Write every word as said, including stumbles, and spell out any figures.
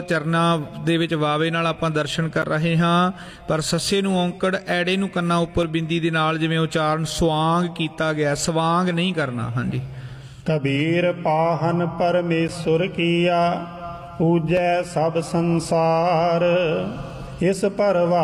ਚਰਨਾਂ ਦੇ ਵਿੱਚ ਵਾਵੇ ਨਾਲ ਆਪਾਂ ਦਰਸ਼ਨ ਕਰ ਰਹੇ ਹਾਂ, ਪਰ ਸੱਸੇ ਨੂੰ ਔਂਕੜ, ਐੜੇ ਨੂੰ ਕੰਨਾਂ ਉੱਪਰ ਬਿੰਦੀ ਦੇ ਨਾਲ ਜਿਵੇਂ ਉਚਾਰਨ ਸਵਾਂਗ ਕੀਤਾ ਗਿਆ, ਸਵਾਂਗ ਨਹੀਂ ਕਰਨਾ। ਹਾਂਜੀ। ਕਬੀਰ ਪਾਹਨ ਪਰਮੇਸ਼ੁਰ ਕੀਆ, ਪੂਜੈ ਸਭ ਸੰਸਾਰ, ਇਸ ਪਰਵਾ